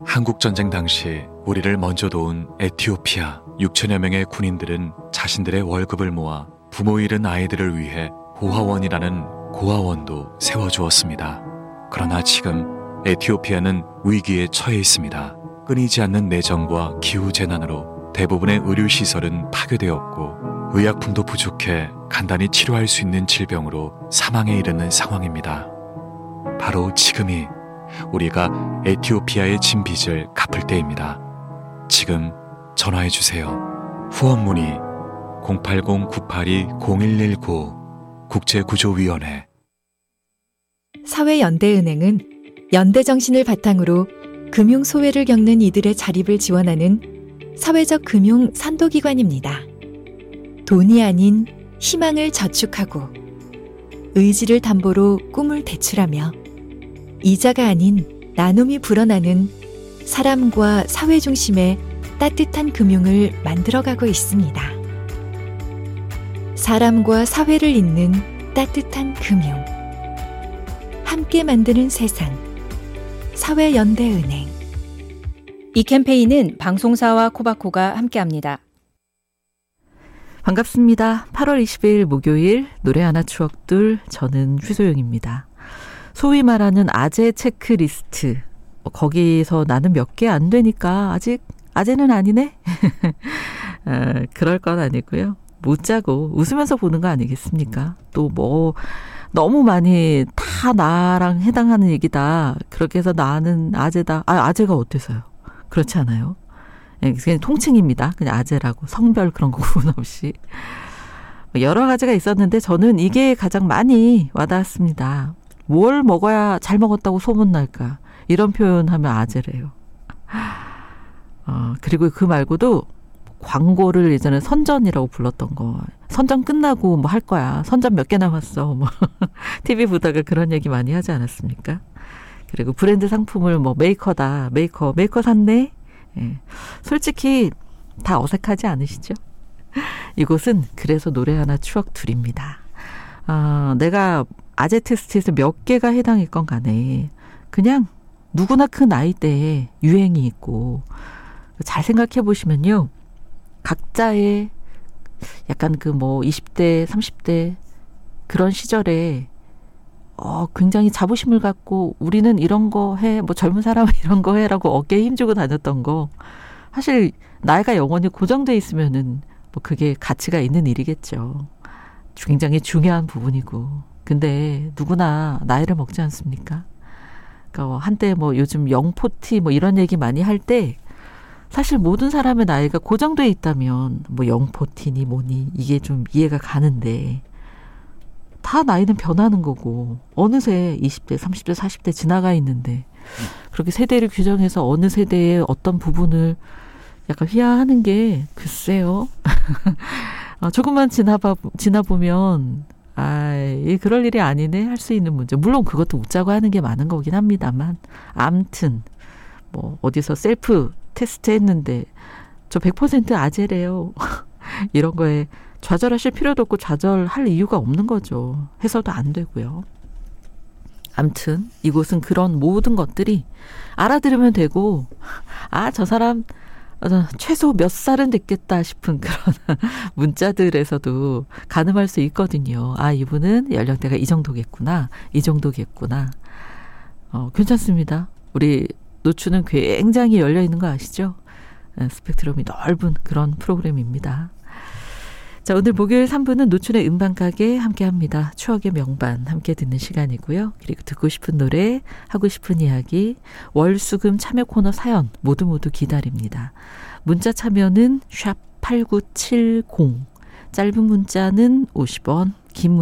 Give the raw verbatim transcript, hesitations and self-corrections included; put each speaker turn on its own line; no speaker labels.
한국전쟁 당시 우리를 먼저 도운 에티오피아 육천여 명의 군인들은 자신들의 월급을 모아 부모 잃은 아이들을 위해 고아원이라는 고아원도 세워주었습니다. 그러나 지금 에티오피아는 위기에 처해 있습니다. 끊이지 않는 내정과 기후재난으로 대부분의 의료시설은 파괴되었고 의약품도 부족해 간단히 치료할 수 있는 질병으로 사망에 이르는 상황입니다. 바로 지금이 우리가 에티오피아의 진 빚을 갚을 때입니다. 지금 전화해주세요. 후원 문의 공팔공 구팔이 공일일구 국제구조위원회.
사회연대은행은 연대정신을 바탕으로 금융 소외를 겪는 이들의 자립을 지원하는 사회적 금융 선도기관입니다. 돈이 아닌 희망을 저축하고 의지를 담보로 꿈을 대출하며 이자가 아닌 나눔이 불어나는 사람과 사회 중심의 따뜻한 금융을 만들어가고 있습니다. 사람과 사회를 잇는 따뜻한 금융. 함께 만드는 세상. 사회연대은행.
이 캠페인은 방송사와 코바코가 함께합니다.
반갑습니다. 팔월 이십일 목요일 노래 하나 추억들, 저는 휴소영입니다. 소위 말하는 아재 체크리스트, 거기서 나는 몇 개 안 되니까 아직 아재는 아니네? 어, 그럴 건 아니고요. 못 자고 웃으면서 보는 거 아니겠습니까? 또 뭐 너무 많이 다 나랑 해당하는 얘기다. 그렇게 해서 나는 아재다. 아, 아재가 어때서요? 그렇지 않아요? 그냥 통칭입니다. 그냥 아재라고. 성별 그런 거 구분 없이. 여러 가지가 있었는데 저는 이게 가장 많이 와닿았습니다. 뭘 먹어야 잘 먹었다고 소문날까? 이런 표현하면 아재래요. 어, 그리고 그 말고도 광고를 예전에 선전이라고 불렀던 거. 선전 끝나고 뭐 할 거야. 선전 몇 개 남았어. 뭐 티비 보다가 그런 얘기 많이 하지 않았습니까? 그리고 브랜드 상품을 뭐 메이커다. 메이커. 메이커 샀네? 예. 솔직히 다 어색하지 않으시죠? 이곳은 그래서 노래 하나 추억 둘입니다. 아, 내가 아재 테스트에서 몇 개가 해당했건 간에 그냥 누구나 그 나이대에 유행이 있고 잘 생각해 보시면요. 각자의 약간 그 뭐 이십 대, 삼십 대 그런 시절에 어, 굉장히 자부심을 갖고 우리는 이런 거 해, 뭐 젊은 사람은 이런 거 해라고 어깨에 힘주고 다녔던 거 사실 나이가 영원히 고정돼 있으면은 뭐 그게 가치가 있는 일이겠죠. 굉장히 중요한 부분이고 근데 누구나 나이를 먹지 않습니까? 그러니까 한때 뭐 요즘 영포티 뭐 이런 얘기 많이 할 때 사실 모든 사람의 나이가 고정돼 있다면 뭐 영포티니 뭐니 이게 좀 이해가 가는데 다 나이는 변하는 거고 어느새 이십 대, 삼십 대, 사십 대 지나가 있는데 그렇게 세대를 규정해서 어느 세대의 어떤 부분을 약간 휘하하는 게 글쎄요. 조금만 지나봐, 지나보면 아, 그럴 일이 아니네 할 수 있는 문제. 물론 그것도 웃자고 하는 게 많은 거긴 합니다만 암튼 뭐 어디서 셀프 테스트 했는데 저 백 퍼센트 아재래요. 이런 거에 좌절하실 필요도 없고 좌절할 이유가 없는 거죠. 해서도 안 되고요. 암튼 이곳은 그런 모든 것들이 알아들으면 되고 아, 저 사람 최소 몇 살은 됐겠다 싶은 그런 문자들에서도 가늠할 수 있거든요. 아, 이분은 연령대가 이 정도겠구나. 이 정도겠구나. 어, 괜찮습니다. 우리 노추는 굉장히 열려있는 거 아시죠? 스펙트럼이 넓은 그런 프로그램입니다. 자, 오늘 목요일 삼 부는 노춘의 음반가게 함께합니다. 추억의 명반 함께 듣는 시간이고요. 그리고 듣고 싶은 노래, 하고 싶은 이야기, 월수금 참여 코너 사연 모두 모두 기다립니다. 문자 참여는 샵 팔구칠공, 짧은 문자는 오십 원, 긴 문자